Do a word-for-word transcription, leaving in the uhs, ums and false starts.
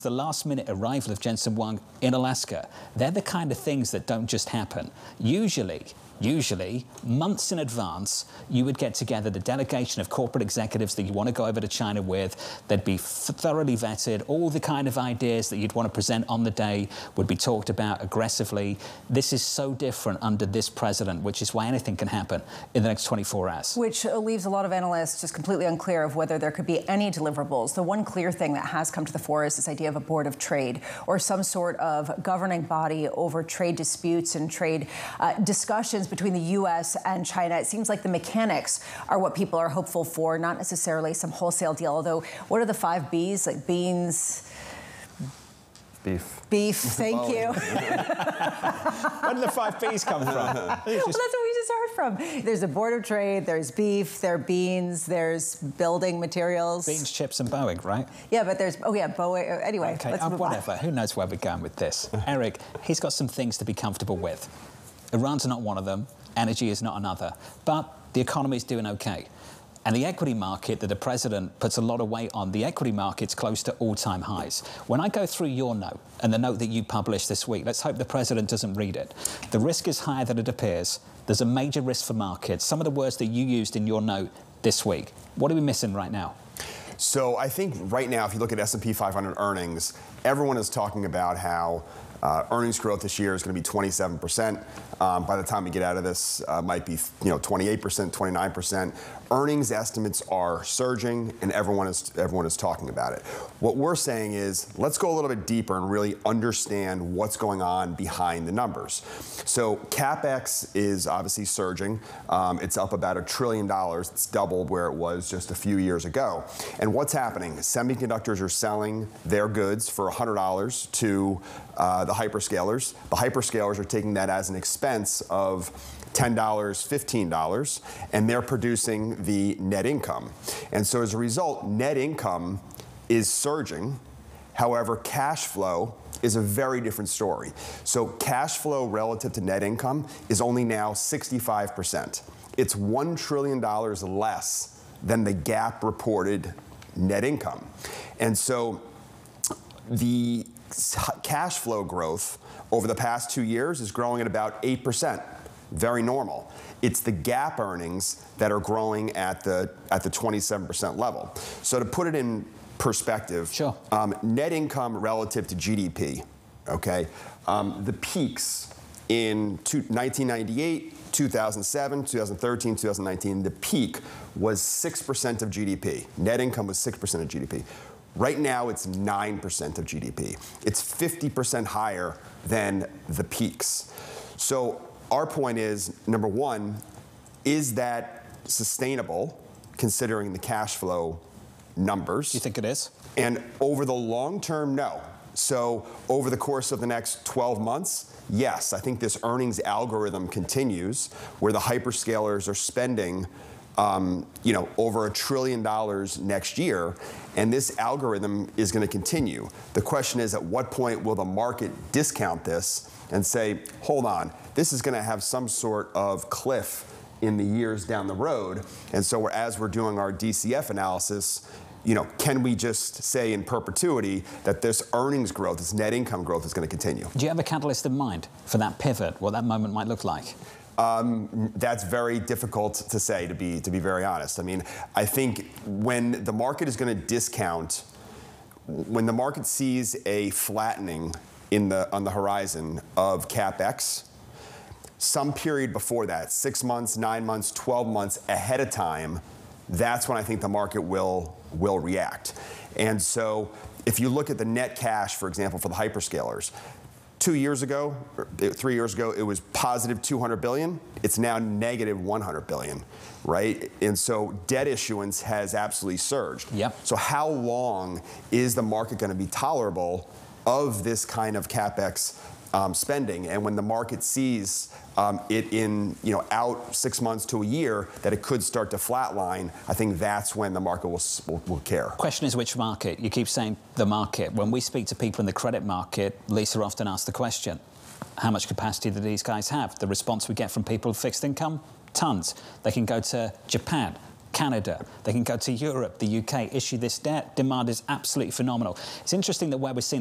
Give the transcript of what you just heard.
The last-minute arrival of Jensen Huang in Alaska, they're the kind of things that don't just happen. Usually, usually, months in advance, you would get together the delegation of corporate executives that you want to go over to China with. They'd be thoroughly vetted. All the kind of ideas that you'd want to present on the day would be talked about aggressively. This is so different under this president, which is why anything can happen in the next twenty-four hours. Which leaves a lot of analysts just completely unclear of whether there could be any deliverables. The one clear thing that has come to the fore is this idea of a board of trade or some sort of governing body over trade disputes and trade uh, discussions between the U S and China. It seems like the mechanics are what people are hopeful for, not necessarily some wholesale deal. Although, what are the five B's? Like beans, beef. Beef, thank you. Where did the five B's come from? Well, that's what we just heard from. There's a board of trade, there's beef, there are beans, there's building materials. Beans, chips, and Boeing, right? Yeah, but there's, oh yeah, Boeing. Anyway, okay, let's uh, move whatever. on. Who knows where we're going with this? Eric, he's got some things to be comfortable with. Iran's not one of them. Energy is not another. But the economy is doing okay. And the equity market that the president puts a lot of weight on, the equity market's close to all-time highs. When I go through your note and the note that you published this week, let's hope the president doesn't read it. The risk is higher than it appears. There's a major risk for markets. Some of the words that you used in your note this week. What are we missing right now? So I think right now, if you look at S and P five hundred earnings, everyone is talking about how Uh, earnings growth this year is going to be twenty-seven percent. Um, by the time we get out of this, uh, might be you know twenty-eight percent, twenty-nine percent. Earnings estimates are surging, and everyone is everyone is talking about it. What we're saying is, let's go a little bit deeper and really understand what's going on behind the numbers. So CapEx is obviously surging. Um, it's up about a trillion dollars. It's doubled where it was just a few years ago. And what's happening? Semiconductors are selling their goods for one hundred dollars to uh, the hyperscalers. The hyperscalers are taking that as an expense of ten dollars, fifteen dollars, and they're producing the net income. And so as a result, net income is surging. However, cash flow is a very different story. So cash flow relative to net income is only now sixty-five percent. It's one trillion dollars less than the GAAP reported net income. And so the cash flow growth over the past two years is growing at about eight percent. Very normal. It's the GAAP earnings that are growing at the at the twenty-seven percent level. So to put it in perspective, sure. um, net income relative to G D P, okay, um, the peaks in two, nineteen ninety-eight, two thousand seven, two thousand thirteen, two thousand nineteen, the peak was six percent of G D P. Net income was six percent of G D P. Right now, it's nine percent of G D P. It's fifty percent higher than the peaks. So our point is, number one, is that sustainable, considering the cash flow numbers? You think it is? And over the long term, no. So over the course of the next twelve months, yes, I think this earnings algorithm continues, where the hyperscalers are spending Um, you know, over a trillion dollars next year, and this algorithm is going to continue. The question is, at what point will the market discount this and say, hold on, this is going to have some sort of cliff in the years down the road? And so we're, as we're doing our D C F analysis, you know, can we just say in perpetuity that this earnings growth, this net income growth is going to continue? Do you have a catalyst in mind for that pivot, what that moment might look like? Um, that's very difficult to say, to be to be very honest. I mean, I think when the market is going to discount, when the market sees a flattening in the on the horizon of CapEx, some period before that, six months, nine months, twelve months ahead of time, that's when I think the market will will react. And so, if you look at the net cash, for example, for the hyperscalers. Two years ago, or three years ago, it was positive two hundred billion. It's now negative one hundred billion, right? And so debt issuance has absolutely surged. Yep. So how long is the market going to be tolerable of this kind of CapEx um, spending? And when the market sees um, it in, you know, out six months to a year, that it could start to flatline, I think that's when the market will, will, will care. Question is, which market? You keep saying the market. When we speak to people in the credit market, Lisa often asks the question, how much capacity do these guys have? The response we get from people with fixed income, tons. They can go to Japan, Canada, they can go to Europe, the U K, issue this debt. Demand is absolutely phenomenal. It's interesting that where we're seeing